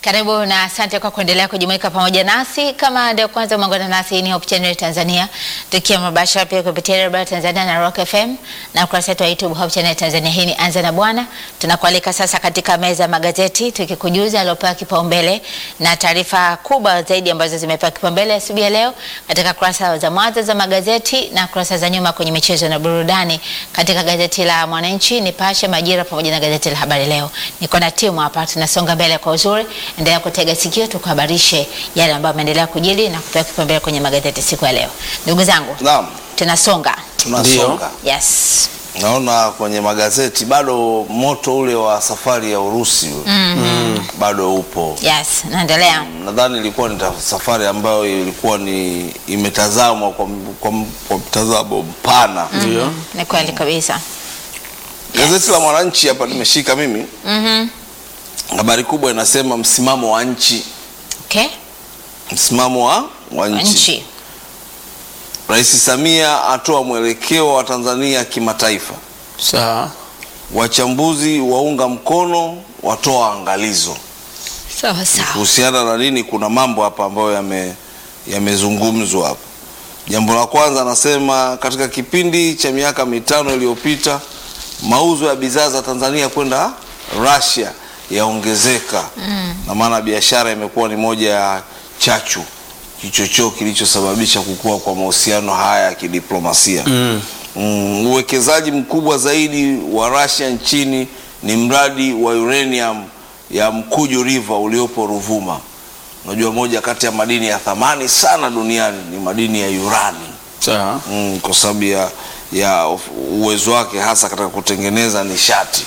Karibu na asante kwa kuendelea kujumuika pamoja nasi. Kama ndio kwanza umeungana nasi, ni Hope Channel Tanzania, tukiwa mubashara pia kupitia Radio Tanzania na Rock FM na ukurasa wetu wa YouTube Hope Channel Tanzania. Hii ni Anza na Bwana. Tunakualika sasa katika meza ya magazeti, tukikujuza yaliyopewa kipaumbele na taarifa kubwa zaidi ambazo zimepewa kipaumbele asubuhi ya leo katika kurasa za mwanzo za magazeti na kurasa za nyuma kwenye michezo na burudani katika gazeti la Mwananchi, Nipashe, Majira pamoja na gazeti la Habari Leo. Niko na timu hapa, tunasonga mbele kwa uzuri. Endelea kutega sikio tukuhabarishe yale ambayo yameendelea kujiri na kupewa kipaumbele kwenye magazeti siku ya leo. Ndugu zangu, Naam. Tunasonga. Yes. Naona kwenye magazeti bado moto ule wa safari ya Urusi bado upo. Yes, naendelea. Nadhani ilikuwa ni safari ambayo ilikuwa ni imetazamwa kwa mtazamo mpana. Ndio. Ni kweli kabisa. Gazeti la Mwananchi hapa nimeshika mimi. Habari kubwa inasema msimamo wa nchi. Okay. Msimamo wa nchi. Rais Samia atoa mwelekeo wa Tanzania kimataifa. Sawa. Wachambuzi waunga mkono, watoa angalizo. Sawa. Kuhusiana na nini, kuna mambo hapa ambayo yamezungumzwa hapa. Jambo la kwanza anasema katika kipindi cha miaka 5 iliyopita mauzo ya bidhaa za Tanzania kwenda Russia yaongezeka. Na maana biashara imekuwa ni moja ya chachu kichocheo kilichosababisha kukua kwa mahusiano haya ya kidiplomasia. Uwekezaji mkubwa zaidi wa Russia nchini ni mradi wa uranium ya Mkuju River uliopo Ruvuma. Unajua moja kati ya madini ya thamani sana duniani ni madini ya urani. Sawa. Kwa sababu ya uwezo wake hasa katika kutengeneza nishati.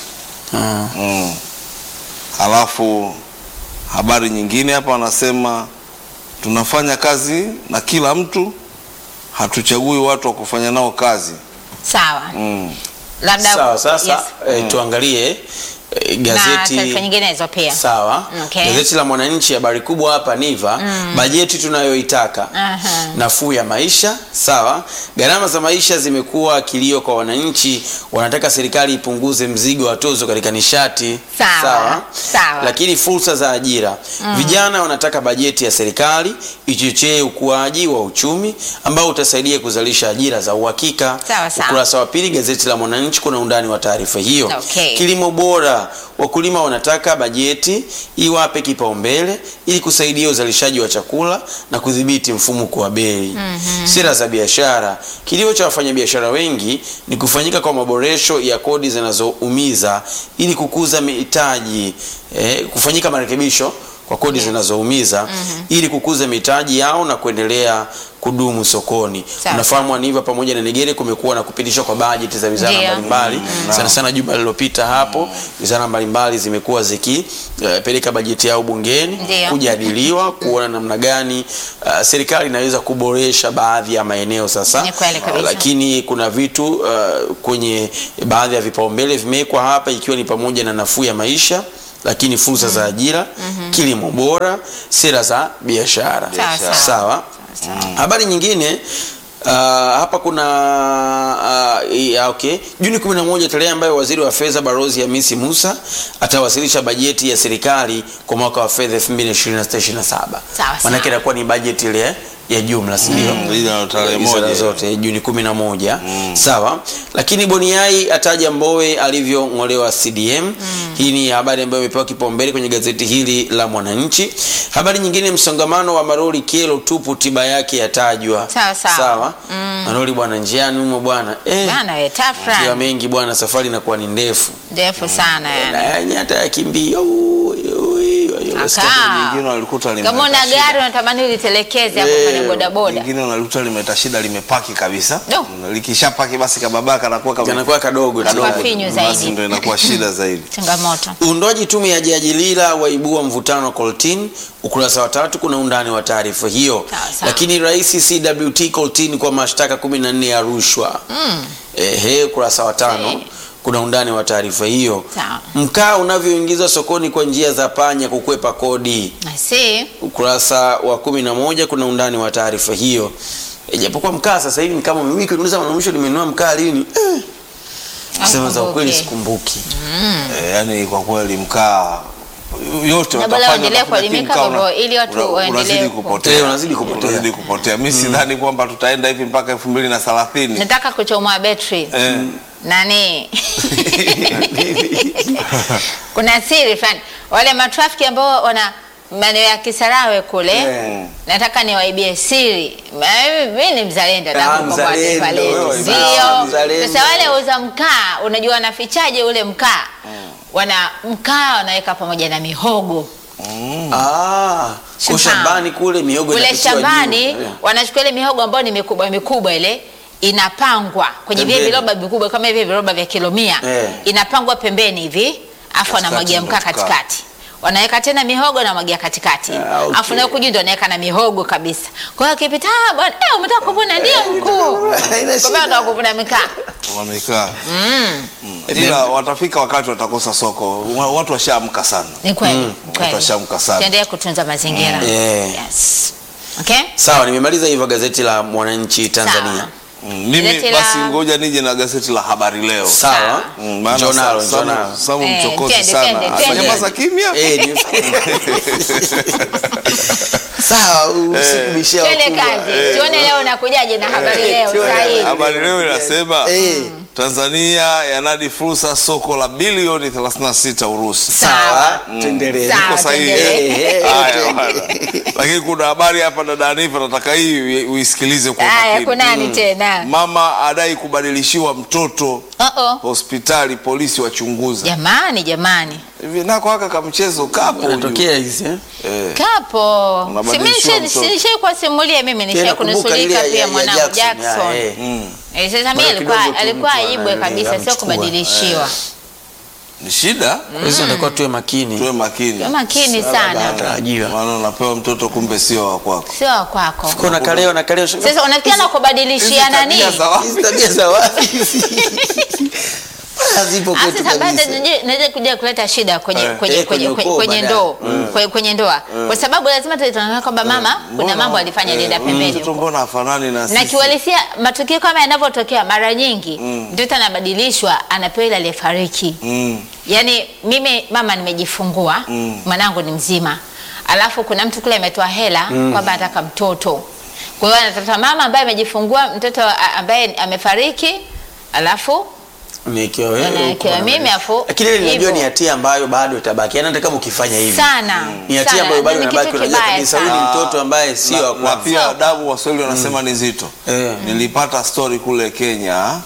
Alafu habari nyingine hapa wanasema tunafanya kazi na kila mtu, hatuchagui watu wa kufanya nao kazi. Sawa. Labda Sawa, sasa yes. Tuangalie Na gazeti taarifa nyinginezo pia. Sawa. Okay. Gazeti la Mwananchi, habari kubwa hapa Niva, bajeti tunayoitaka. Nafuu ya maisha. Sawa. Gharama za maisha zimekuwa kilio kwa wananchi, wanataka serikali ipunguze mzigo wa tozo katika nishati. Sawa. Lakini fursa za ajira. Vijana wanataka bajeti ya serikali ichochee ukuaji wa uchumi ambao utasaidia kuzalisha ajira za uhakika. Sawa. Ukurasa wa pili gazeti la Mwananchi kuna undani wa taarifa hiyo. Okay. Kilimo bora. Wakulima wanataka bajeti iwape kipaumbele ili kusaidia uzalishaji wa chakula na kudhibiti mfumuko wa bei. Sera za biashara. Kilio cha wafanyabiashara wengi ni kufanyika kwa maboresho ya kodi zinazoumiza ili kukuza mitaji, kufanyika marekebisho kwa kodi zinazoumiza ili kukuza mitaji yao na kuendelea kudumu sokoni. Unafahamu Aniva, pamoja na Nigeria kumekuwa na kupitishwa kwa bajeti za wizara mbalimbali. Sana juma lililopita hapo wizara mbalimbali zimekuwa zikipeleka bajeti yao bungeni kujadiliwa kuona namna gani serikali inaweza kuboresha baadhi ya maeneo sasa. Lakini kuna vitu kwenye baadhi ya vipaumbele vimewekwa hapa, ikiwa ni pamoja na nafuu ya maisha, lakini fursa za ajira, kilimo bora, sera za biashara. Sawa. Habari nyingine hapa kuna okay. Juni 11 tarehe ambayo waziri wa fedha Balozi Hamisi Musa atawasilisha bajeti ya serikali kwa mwaka wa fedha 2026/27. Maana yake inakuwa ni bajeti ile ya jumla, si ndio? Tarehe moja zote Juni 11. Sawa. Lakini Boniai ataja Mbowe alivyong'olewa CDM. Hii ni habari ambayo imepewa kipaumbele kwenye gazeti hili la Mwananchi. Habari nyingine, msongamano wa maroli kelo tupu, tiba yake yatajwa. Sawa. Maroli bwana njiani humo bwana. Bwana wewe tafra. Ndio mengi bwana, safari inakuwa ni ndefu sana yani. Hata yakimbia. Wengine walikuta kama una gari unatamani ulitelekeze hapo kwenye bodaboda. Wengine wanalikuta limetashida limepaki kabisa. Likishapaki basi kababaka kanakuwa kadogo basi ndio inakuwa shida zaidi. Changamoto. Uundwaji tume ya Jaji Lila waibua mvutano Coltin. Ukurasa wa 3 kuna undani wa taarifa hiyo. Lakini Rais CWT Coltin kwa mashtaka 14 ya rushwa. Ukurasa wa 5 kuna undani wa taarifa hiyo. Mkaa unavyoingizwa sokoni kwa njia za panya kukwepa kodi. Ukurasa wa 11 kuna undani wa taarifa hiyo. Japokuwa mkaa sasa hivi ni kama wiki unaweza mwisho nimenunua mkaa lini? Sema za ukweli sikumbuki. Yani kwa kweli mkaa yote Na bora watafanya, waendelee watafanya, kuelimika lakini hivyo, ili watu waendelee unazidi kupotea. unazidi kupotea. Unazidi kupotea. Mimi sidhani kwamba tutaenda hivi mpaka 2030. Nataka kuchomoa betri. Nani? Kuna siri fulani. Wale matrafiki ambao wana maeneo ya Kisarawe kule, nataka niwaibie siri. Mimi ni mzalendo na kukomboa taifa letu. Sio. Sasa wale wauza mkaa, unajua wanafichaje ule mkaa? Wana mkaa wanaweka pamoja na mihogo. Kwa shambani kule mihogo kule shambani wanachukua ile mihogo ambayo ni mikubwa ile, inapangwa kwenye vile viroba vikubwa kama hivi viroba vya kilo 100, inapangwa pembeni hivi, afu wanamwagia mkaa katikati. Wanaweka tena mihogo na mwagia katikati. Afu na kujua ndio anaweka na mihogo kabisa. Kwa hiyo kipita bwana, umetaka kuvuna ndio mkuu. Kwa sababu unataka kuvuna mkaa. Wamekaa. Ila watafika wakati watakosa soko. Watu washaamka sana. Ni kweli. Watu washaamka sana. Tuendelee kutunza mazingira. Yes. Okay? Sawa, nimemaliza hivyo gazeti la Mwananchi Tanzania. Mimi basi ngoja nije na gazeti la Habari Leo. Sawa. Maana Samu mchokozi sana. Nyamaza kimya. Sawa, usikubishia Twende kazi. Tuone leo nakujaje na Habari Leo sahihi. Habari Leo inasema Tanzania yanadi fursa soko la bilioni 36 Urusi. Sawa, tuendelee. Iko sahihi. Lakini kuna habari hapa dada Anifa, nataka hii uisikilize kwa makini. Kuna nani tena? Mama adai kubadilishiwa mtoto. Hospitali polisi wachunguza. Jamani. Hivi nako haka kama mchezo kapo unatokea hizi Kapo. Simesha kwa simulia mimi nisha kunusulika pia mwanangu Jackson. Sasa mimi alikuwa aibwe kabisa, sio kubadilishiwa. Ni shida. Hizo ndio tuwe makini. Tuwe makini sana. Maana unapewa mtoto kumbe sio wa kwako. Sio wa kwako. Kuna kaleo. Sasa unafikia na kubadilishiana nini? Hizi tabia za wapi? Hazipo kwetu kabisa. Naweza kuja kuleta shida kwenye ndoa. Kwa sababu lazima tutangaza kwamba mama kuna mambo alifanya dada pembeni. Mtoto mbona afanani na sisi? Na kiwalisia matukio kama yanavyotokea mara nyingi, mtoto anabadilishwa, anapewa ile aliyefariki. Yaani mimi mama nimejifungua, mwanangu ni mzima. Alafu kuna mtu kule ametoa hela kwamba anataka mtoto. Kwa hiyo anatafuta mama ambaye amejifungua mtoto ambaye amefariki, alafu nikiwa wewe mimi afu lakini ile ninajua ni hatia ambayo bado itabaki. Yaani hata kama ukifanya hivi sana ni hatia ambayo bado inabaki. Unajua kabisa huyu ni mtoto ambaye sio wa kwako. Pia adabu Waswahili wanasema ni nzito. Nilipata story kule Kenya,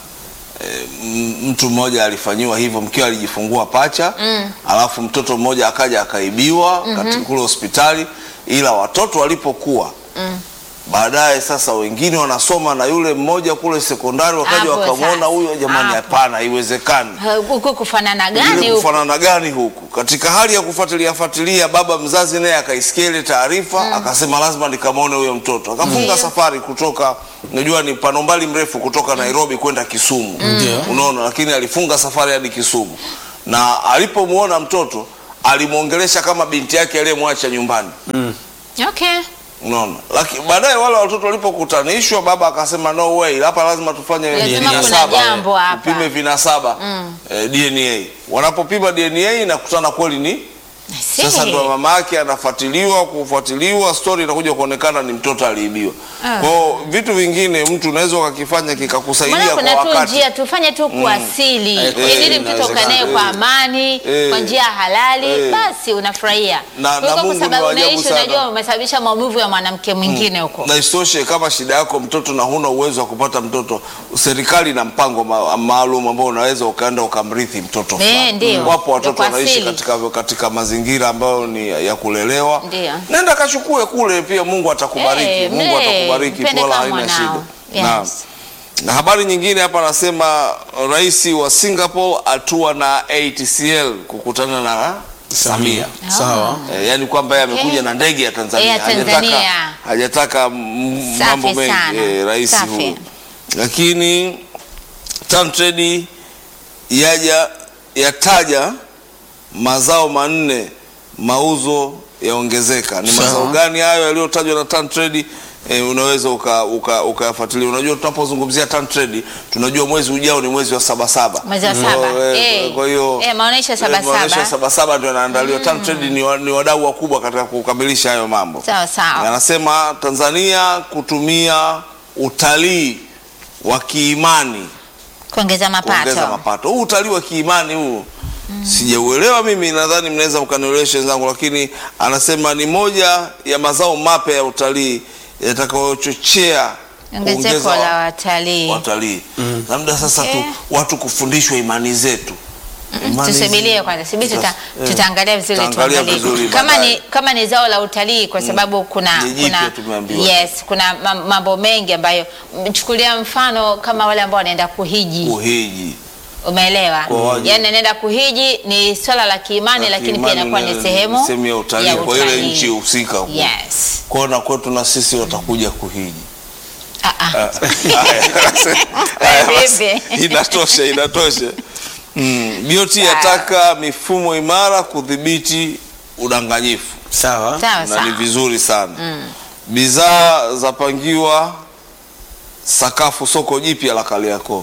mtu mmoja alifanyiwa hivyo, mkeo alijifungua pacha, alafu mtoto mmoja akaja akaibiwa katika kule hospitali, ila watoto walipokuwa baadaye sasa wengine wanasoma na yule mmoja kule sekondari wakaja wakamwona huyo, jamani hapana, haiwezekani. Huko kufanana gani huko? Kufanana gani huko? Katika hali ya kufuatilia baba mzazi naye akaisikia ile taarifa, akasema lazima nikamwone huyo mtoto. Akafunga safari kutoka, unajua ni panombali mrefu kutoka Nairobi kwenda Kisumu. Unaona, lakini alifunga safari hadi Kisumu. Na alipomuona mtoto alimuongelesha kama binti yake aliyemwacha nyumbani. Okay. Unaona, lakini baadaye wale watoto walipokutanishwa, baba akasema no way, hapa lazima tufanye vinasaba, tupime vinasaba, DNA. Wanapopima DNA inakutana kweli ni sasa, ndo mama yake kufuatiliwa, story inakuja kuonekana ni mtoto aliibiwa. Kwa vitu vingine mtu unaweza ukakifanya kikakusaidia kwa wakati. Kuna tu njia tufanye tu kwa asili, ili mtoto kanae kwa amani, kwa njia halali, basi unafurahia. Kwa sababu unaishi, unajua umesababisha maumivu ya mwanamke mwingine huko. Na isitoshe kama shida yako mtoto na huna uwezo wa kupata mtoto, serikali na mpango maalum ambao unaweza ukaenda ukamrithi mtoto fulani. Wapo watoto wanaishi katika mazingira ambayo ni ya kulelewa. Nenda kachukue kule, pia Mungu atakubariki. Mungu atakubariki, wala haina shida. Na habari nyingine hapa nasema rais wa Singapore atua na ATCL kukutana na Samia. Sawa. Yani kwamba yeye amekuja na ndege ya Tanzania. Hajataka mambo mengi rais huyu. Lakini TanTrade yataja mazao manne mauzo yaongezeka. Ni mazao gani hayo yaliyotajwa na TanTrade? unaweza ukafuatilia. Unajua tunapozungumzia TanTrade tunajua mwezi ujao ni mwezi wa 77. Mwezi wa 7. Kwa hiyo maonesho 77. Maonesho 77 ndio yanaandaliwa. TanTrade ni wadau wakubwa katika kukamilisha hayo mambo. Sawa. Anasema Tanzania kutumia utalii wa kiimani kuongeza mapato. Huu utalii wa kiimani huu sijauelewa mimi, nadhani mnaweza mkanielewesha wenzangu, lakini anasema ni moja ya mazao mapya ya utalii yatakayochochea ongezeko la watalii. Labda sasa watu kufundishwa imani zetu. Tusubirie kwanza, tutaangalia vizuri kama ni zao la utalii, kwa sababu kuna mambo mengi ambayo, chukulia mfano kama wale ambao wanaenda kuhiji. Umeelewa? Yaani anaenda kuhiji ni swala la kiimani, lakini pia inakuwa ni sehemu ya utalii kwa ile nchi husika. Yes. Kwa na kwetu na sisi watakuja kuhiji. Inatosha. BOT yataka mifumo imara kudhibiti udanganyifu. Sawa. Na ni vizuri sana. Bidhaa zapangiwa sakafu soko jipya la Kariakoo.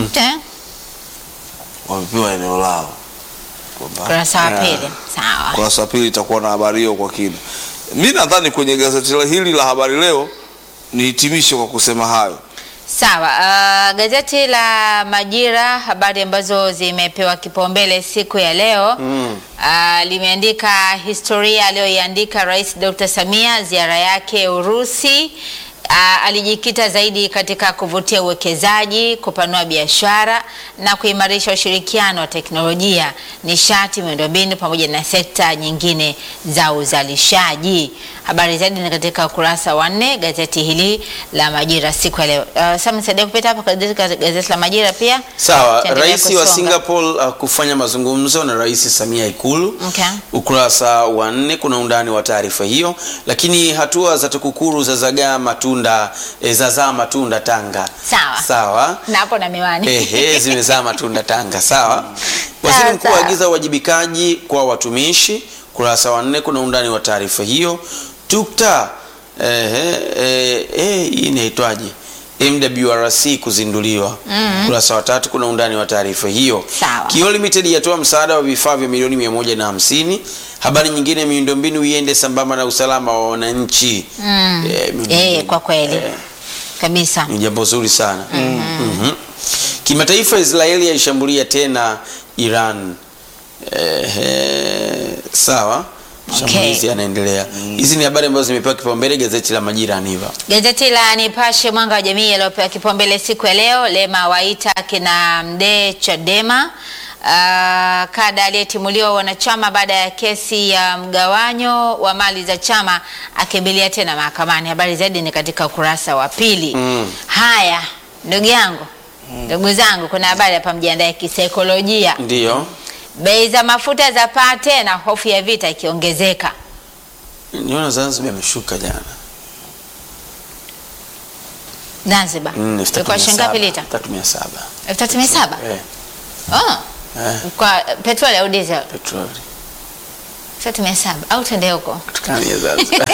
Wamepewa eneo lao. Kurasa ya pili. Sawa. Kurasa ya pili itakuwa na habari hiyo kwa kina. Mimi nadhani kwenye gazeti hili la Habari Leo nihitimishe kwa kusema hayo. Sawa. Gazeti la Majira, habari ambazo zimepewa kipaumbele siku ya leo, limeandika historia aliyoiandika Rais Dr. Samia ziara yake Urusi. Alijikita zaidi katika kuvutia uwekezaji, kupanua biashara na kuimarisha ushirikiano wa teknolojia, nishati, miundombinu pamoja na sekta nyingine za uzalishaji. Habari zaidi ni katika ukurasa wa 4 gazeti hili la Majira siku ya leo. Sasa msaidie kupita hapa katika gazeti la Majira pia. Sawa. Rais wa Singapore kufanya mazungumzo na Rais Samia Ikulu. Ukurasa wa 4 kuna undani wa taarifa hiyo. Lakini hatua za TAKUKURU zazaa matunda Tanga. Sawa. Na hapo na miwani. Zimezaa matunda Tanga. Sawa. Waziri Mkuu aagiza uwajibikaji kwa watumishi. Kurasa wa 4 kuna undani wa taarifa hiyo. TUKTA hii inaitwaje? MWRC kuzinduliwa. Kurasa wa 3 kuna undani wa taarifa hiyo. Kio Limited yatoa msaada wa vifaa vya milioni 150. Habari nyingine, miundombinu iende sambamba na usalama wa wananchi. Kwa kweli kabisa ni jambo zuri sana. Kimataifa, Israeli yaishambulia tena Iran. Sawa. Shambulizi yanaendelea. Hizi ni habari ambazo zimepewa kipaumbele gazeti la Majira Aniva. Gazeti la Nipashe Mwanga wa Jamii yaliyopewa kipaumbele siku ya leo, Lema waita kina Mdee Chadema. Kada aliyetimuliwa wanachama baada ya kesi ya mgawanyo wa mali za chama akimbilia tena mahakamani. Habari zaidi ni katika ukurasa wa 2. Haya, ndugu zangu, kuna habari hapa, mjiandae kisaikolojia. Ndio. Bei za mafuta za paa tena, hofu ya vita ikiongezeka. Niona Zanzibar imeshuka jana. Zanzibar. Kwa shilingi ngapi lita? 3700. 3700? Kwa petroli au diesel? Petroli. 3700 au tende huko? Tukania Zanzibar.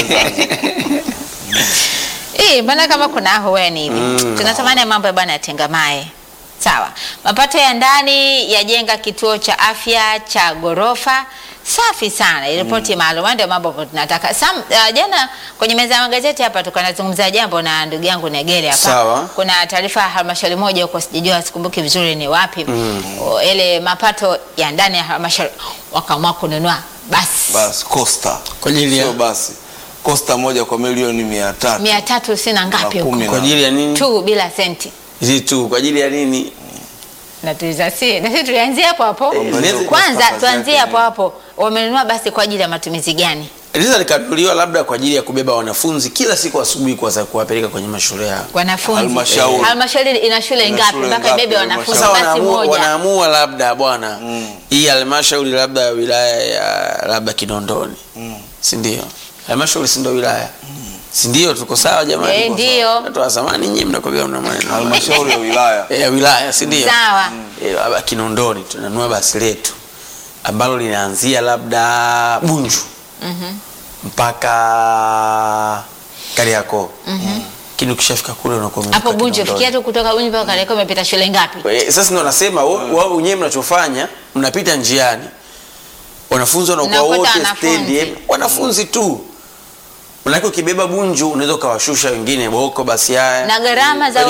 Mbona kama kuna ahueni hivi. Tunatamani mambo ya bwana yatengamae. Sawa. Mapato ya ndani yajenga kituo cha afya cha ghorofa. Safi sana. Ripoti maalum ndio mambo tunataka. Jana kwenye meza ya magazeti hapa tukanazungumzia jambo na ndugu yangu Negele hapa. Sawa. Kuna taarifa ya halmashauri moja huko, sijajua, sikumbuki vizuri ni wapi. Ile mapato ya ndani ya halmashauri wakaamua kununua basi Costa. Kwa ajili ya basi Costa moja kwa milioni 300. 300 sina ngapi huko? Kwa ajili ya nini? Tu bila senti. Hizi tu kwa ajili ya nini? Na sisi tuanzie hapo. Kwanza tuanzie hapo. Wamenunua basi kwa ajili ya matumizi gani? Liza likanunuliwa labda kwa ajili ya kubeba wanafunzi kila siku asubuhi kwa sababu kuwapeleka kwenye mashule yao. Wanafunzi. Halmashauri ina shule ngapi mpaka ibebe wanafunzi basi moja? Wanaamua labda bwana. Hii halmashauri labda ya wilaya ya labda Kinondoni. Si ndio? Halmashauri si ndio wilaya? Si ndio? Tuko sawa jamani? Ndio. Watu wa zamani nyinyi mnakoga mna maneno. Halmashauri ya wilaya. Ya wilaya, si ndio? Sawa. Labda Kinondoni tunanunua basi letu ambalo linaanzia labda Bunju mpaka Kariakoo. Lakini ukishafika kule unakuwa Hapo Bunju fikia tu kutoka Bunju mpaka Kariakoo umepita shule ngapi? Sasa ndio nasema wao wenyewe mnachofanya mnapita njiani. Wanafunzi wanakuwa wote stendi, wanafunzi tu. Manake ukibeba Bunju unaweza ukawashusha wengine Boko basi haya. Na gharama za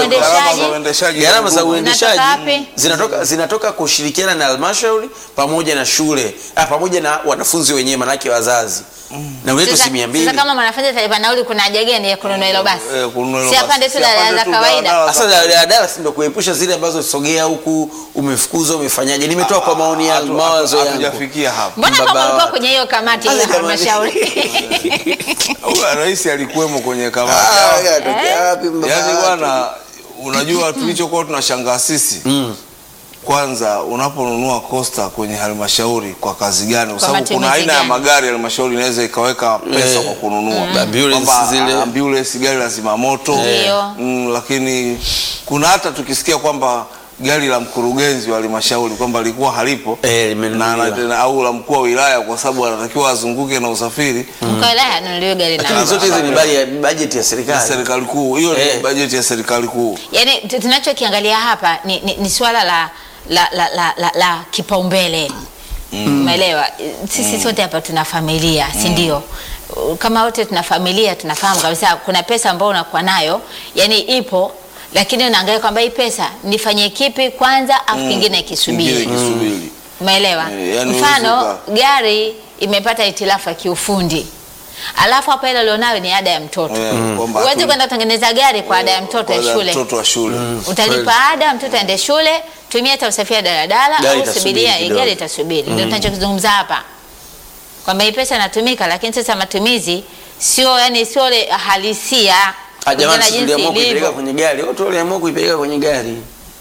uendeshaji zinatoka kushirikiana na halmashauri pamoja na shule, pamoja na wanafunzi wenyewe manake wazazi. Na wetu si 200. Sasa kama mwanafunzi taifa nauli kuna haja gani ya kununua hilo basi? Si apande tu la kawaida. Sasa daladala si ndio kuepusha zile ambazo sogea huku umefukuzwa umefanyaje? Nimetoa kwa maoni ya mawazo yangu. Hatujafikia hapo. Mbona kama ulikuwa kwenye hiyo kamati ya halmashauri? Rais alikuwemo kwenye kamati. Yaani bwana, unajua tulichokuwa tunashangaa sisi. Kwanza unaponunua Costa kwenye halmashauri kwa kazi gani? Kwa sababu kuna aina ya magari halmashauri inaweza ikaweka pesa kwa kununua. Ambulance, gari la zimamoto. Lakini kuna hata tukisikia kwamba gari la mkurugenzi wa halmashauri kwamba lilikuwa halipo na au la mkuu wa wilaya kwa sababu anatakiwa azunguke na usafiri. Mkuu wa wilaya anunuliwe gari na. Lakini zote hizi ni bajeti ya serikali. Serikali kuu. Hiyo ni bajeti ya serikali kuu. Yaani tunachokiangalia hapa ni swala la kipaumbele. Umeelewa? Sisi sote hapa tuna familia, si ndio? Kama wote tuna familia tunafahamu kabisa kuna pesa ambayo unakuwa nayo, yani ipo, lakini unaangalia kwamba hii pesa nifanye kipi kwanza afu kingine kisubiri. Umeelewa? Yani mfano gari imepata itilafu ya kiufundi. Alafu hapa ile alionayo ni ada ya mtoto. Uweze kwenda kutengeneza gari kwa ada ya mtoto ya shule. Mtoto wa shule. Utalipa ada mtoto aende shule, tumia hata usafiri wa daladala au subiria gari itasubiri. Ndio tunachokizungumza hapa. Kwamba hii pesa inatumika lakini sasa matumizi sio sio ile halisia. Jamani tuliamua kuipeleka kwenye gari. Watu waliamua kuipeleka kwenye gari.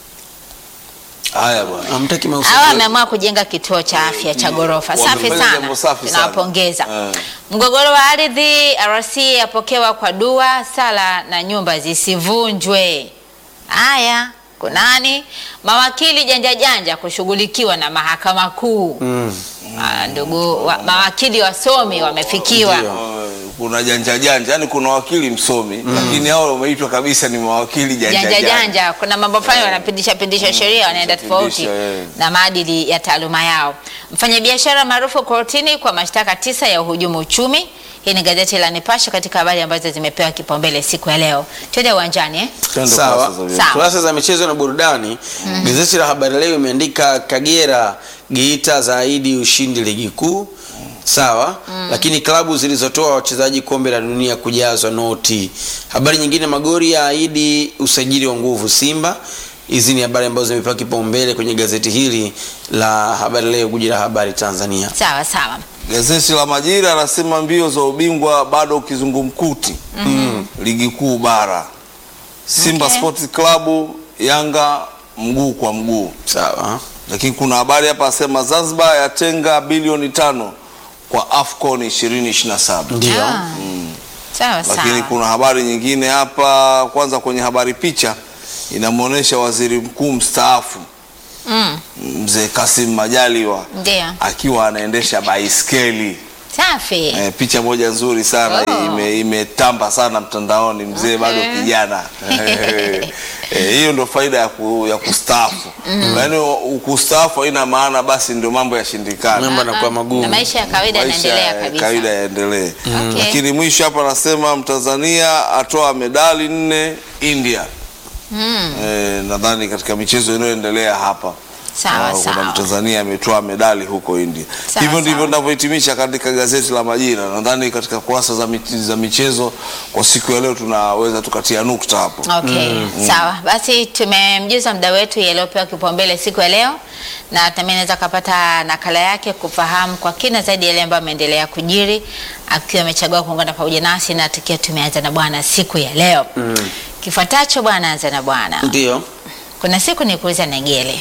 Haya bwana. Hamtaki mahusiano. Hawa wameamua kujenga kituo cha afya cha ghorofa. Safi sana. Tunawapongeza. Mgogoro wa ardhi RC yapokewa kwa dua, sala na nyumba zisivunjwe. Haya, kunani? Mawakili janja kushughulikiwa na mahakama kuu. Ndugu mawakili wasomi wamefikiwa. Kuna janja, yani kuna wakili msomi lakini hao wameitwa kabisa ni mawakili janja. Kuna mambo fulani wanapindisha sheria wanaenda tofauti na maadili ya taaluma yao. Mfanyabiashara maarufu kortini kwa mashtaka 9 ya uhujumu uchumi. Hii ni gazeti la Nipashe katika habari ambazo zimepewa kipaumbele siku ya leo. Twende uwanjani Sawa. Kurasa za michezo na burudani. Gazeti la Habari Leo imeandika Kagera Geita zaidi ushindi ligi kuu. Sawa. Lakini klabu zilizotoa wachezaji kombe la dunia kujazwa noti. Habari nyingine, Magori yaahidi usajili wa nguvu Simba. Hizi ni habari ambazo zimepewa kipaumbele kwenye gazeti hili la Habari Leo, guji la habari Tanzania. Sawa. Gazeti la Majira anasema mbio za ubingwa bado kizungumkuti. Ligi kuu bara. Simba Sports Club Yanga mguu kwa mguu. Sawa. Lakini kuna habari hapa asema Zanzibar yatenga bilioni 5 kwa AFCON 2027. Ndio. Sawa. Lakini kuna habari nyingine hapa, kwanza kwenye habari picha inamuonesha waziri mkuu mstaafu Mzee Kassim Majaliwa akiwa anaendesha baiskeli. Safi. Picha moja nzuri sana imetamba sana mtandaoni, mzee bado kijana. Hiyo ndio faida ya kustaafu. Yaani ukustaafu haina maana basi ndio mambo yashindikana. Mambo yanakuwa magumu. Na maisha ya kawaida yanaendelea kabisa. Kawaida yaendelee. Lakini mwisho hapa anasema Mtanzania atoa medali 4 India. Nadhani katika michezo inayoendelea hapa. Sawa. Kuna Mtanzania ametoa medali huko India. Hivyo ndivyo ninavyohitimisha katika gazeti la Majira. Nadhani katika kurasa za michezo kwa siku ya leo tunaweza tukatia nukta hapo. Sawa. Basi tumemjuza mda wetu yaliyopewa kipaumbele siku ya leo, na tamani naweza kupata nakala yake kufahamu kwa kina zaidi yale ambayo yameendelea kujiri, akiwa amechagua kuungana pamoja nasi na tukiwa tumeanza na bwana siku ya leo. Kifuatacho bwana, anza na bwana. Ndio. Kuna siku nikuuliza Negele.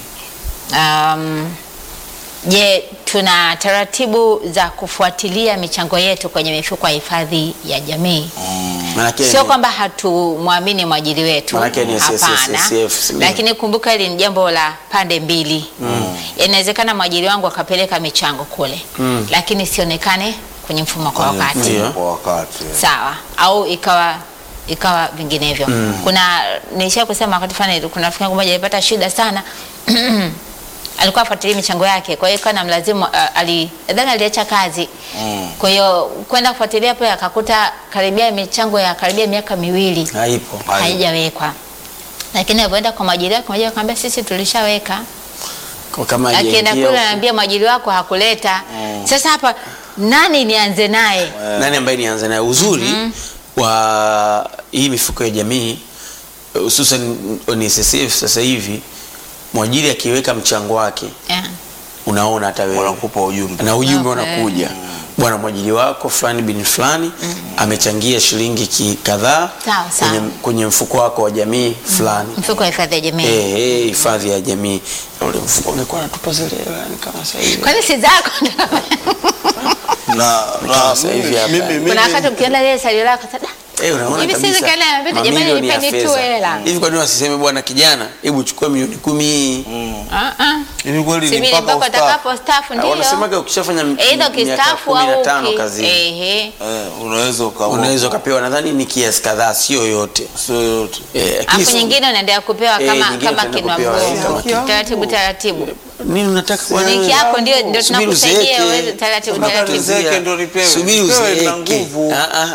Je, tuna taratibu za kufuatilia michango yetu kwenye mifuko ya hifadhi ya jamii? Sio kwamba hatumwamini mwajiri wetu, hapana. Lakini kumbuka hili ni jambo la pande mbili. Inawezekana mwajiri wangu akapeleka michango kule, lakini sionekane kwenye mfumo kwa wakati. Ndio. Kwa wakati. Sawa, au ikawa vinginevyo. Kuna nilisha kusema wakati fulani kuna rafiki yangu mmoja alipata shida sana alikuwa afuatilia michango yake, kwa hiyo ikawa na mlazimu nadhani aliacha kazi. Kwa hiyo kwenda kufuatilia pale akakuta karibia michango ya karibia miaka 2 Haipo. haijawekwa, lakini alipoenda kwa mwajiri wake, mwajiri akamwambia sisi tulishaweka. Kwa kama Akienda kule anambia mwajiri wako hakuleta. Sasa hapa nani nianze naye? nani ambaye nianze naye? Uzuri wa hii mifuko ya jamii hususan NSSF sasa hivi, mwajiri akiweka mchango wake unaona hata wewe Wanakupa ujumbe. na ujumbe unakuja, bwana mwajiri wako fulani bin fulani amechangia shilingi kadhaa kwenye mfuko wako wa jamii fulani. Mfuko wa hifadhi ya jamii. Hifadhi ya jamii. Ule mfuko ungekuwa natupa zile yani kama sasa hivi. Kwani si zako? Na Sasa hivi hapa. mimi Kuna wakati ukienda ile salio lako sasa unaona hivi kabisa. sisi kana anambia jamani mamilioni ya nipeni tu fedha. hela. Hivi kwa nini wasiseme bwana kijana, hebu chukua milioni 10? Hivi kweli ni Sibili mpaka mpaka utakapo staff ndio. Wanasemaga ukishafanya Either ukistaafu au 15 kazini. unaweza ukapewa nadhani ni kiasi kadhaa, sio yote. sio yote. Hapo nyingine unaendelea kupewa nyingine kama utaenda kinwa kupewa mgongo. kama Taratibu. Nini unataka bwana? Niki yako ndio Subiri tunakusaidia uzeeke. wewe taratibu. Uzeeke ndio nipewe. Subiri Nipewe na uzeeke. nguvu.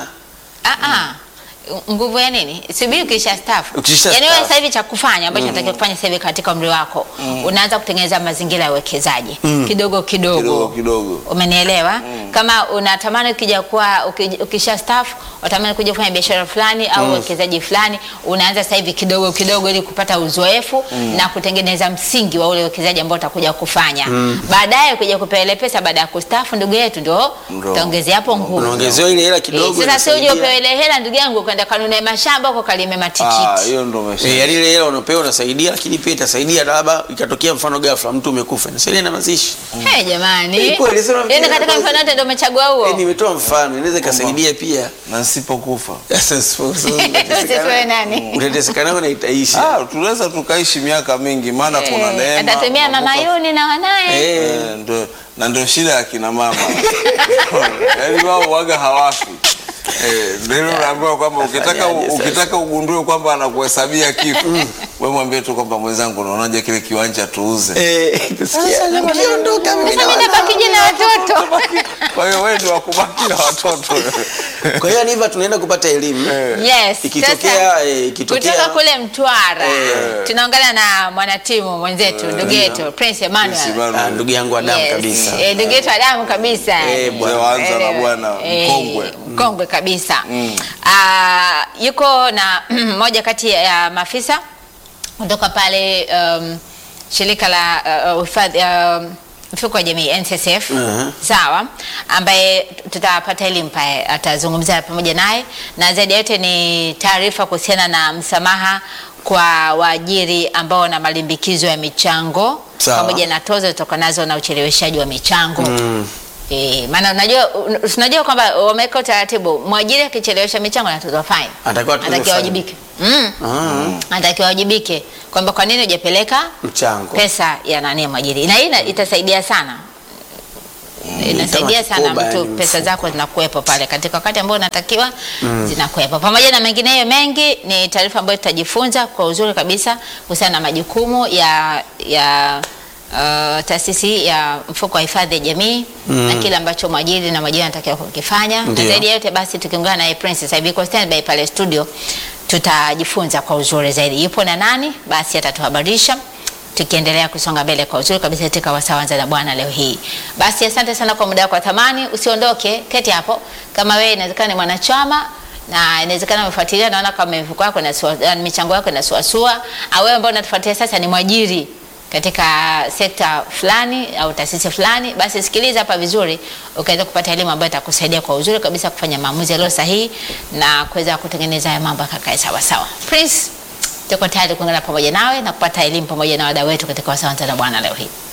Nguvu ya nini? Subiri ukisha staff. Yaani wewe sasa hivi cha kufanya ambacho unatakiwa kufanya sasa hivi katika umri wako, unaanza kutengeneza mazingira ya uwekezaji kidogo Kidogo. Umenielewa? Kama unatamani ukisha staff, unatamani kuja kufanya biashara fulani au uwekezaji fulani, unaanza sasa hivi kidogo ili kupata uzoefu na kutengeneza msingi wa ule uwekezaji ambao utakuja kufanya. Baadaye kuja kupewa ile pesa baada ya kustaafu, ndugu yetu ndio utaongezea hapo nguvu. Unaongezewa ile hela kidogo. Sasa sio uje upewe ile hela ndugu yangu kwenda kanunue mashamba huko kalime matikiti. Hiyo ndio umesha. Ile hela unapewa unasaidia, lakini pia itasaidia labda ikatokea mfano ghafla mtu umekufa. Inasaidia na mazishi. Jamani. Kweli sema. Yaani katika mfano wote ndio umechagua huo. Nimetoa mfano, inaweza ikasaidia pia. Na nisipokufa. Sisi nani? Utatesekana na itaishi. Tunaweza tukaishi miaka mingi maana kuna neema. Atatumia mama Yuni na wanae. Ndio shida ya kina mama. Yaani wao waga hawafi. Ndio naambiwa kwamba ukitaka ugundue kwamba anakuhesabia kitu, wewe mwambie tu kwamba mwenzangu, unaonaje kile kiwanja tuuze? Kusikia. Ukiondoka mimi Sasa mimi nabaki na watoto. Kwa hiyo wewe ndio wakubaki na watoto. Kwa hiyo hivyo tunaenda kupata elimu. Yes. Ikitokea kutoka kule Mtwara tunaongana na mwanatimu mwenzetu ndugu yetu Prince Emmanuel. Ndugu yangu wa damu kabisa. Ndugu yetu wa damu kabisa. Bwana na bwana mkongwe kabisa. Yuko na moja kati ya maafisa kutoka pale shirika la uhifadhi mfuko wa jamii NSSF. Sawa, ambaye tutapata elimu pale, atazungumza pamoja naye, na zaidi yote ni taarifa kuhusiana na msamaha kwa waajiri ambao wana malimbikizo ya michango pamoja na tozo zitokanazo na ucheleweshaji wa michango. Maana unajua kwamba wameweka utaratibu, mwajiri akichelewesha michango anatozwa fine. Atakiwa wajibike. Anatakiwa wajibike kwamba kwa nini hujapeleka mchango pesa ya nani mwajiri. Na hii itasaidia sana. Inasaidia sana mtu, pesa zako zinakuepo pale katika wakati ambao unatakiwa zinakuepo. Pamoja na mengineyo mengi, ni taarifa ambayo tutajifunza kwa uzuri kabisa kuhusiana na majukumu ya taasisi ya mfuko wa hifadhi ya jamii na kile ambacho mwajiri na mwajiri anatakiwa kukifanya. Na zaidi yote basi tukiungana na Prince sasa hivi kwa standby pale studio, tutajifunza kwa uzuri zaidi. Yupo na nani? Basi atatuhabarisha tukiendelea kusonga mbele kwa uzuri kabisa katika Wasawanza na Bwana leo hii. Basi asante sana kwa muda wako wa thamani, usiondoke, keti hapo. Kama wewe inawezekana ni mwanachama na inawezekana umefuatilia, naona kama mifuko yako na michango yako na suasua, au wewe ambao unatufuatilia sasa ni mwajiri katika sekta fulani au taasisi fulani, basi sikiliza hapa vizuri ukaweza kupata elimu ambayo itakusaidia kwa uzuri kabisa kufanya maamuzi yaliyo sahihi na kuweza kutengeneza mambo yakae sawa sawa. Prince, tuko tayari kuungana pamoja nawe na kupata elimu pamoja na wadau wetu katika Wasawanza na Bwana leo hii.